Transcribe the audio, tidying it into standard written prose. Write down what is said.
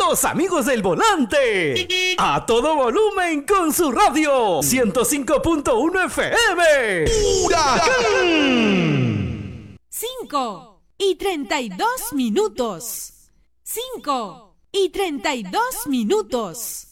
Los amigos del volante. A todo volumen con su radio. 105.1 FM. ¡Huracán! 5:32. 5:32.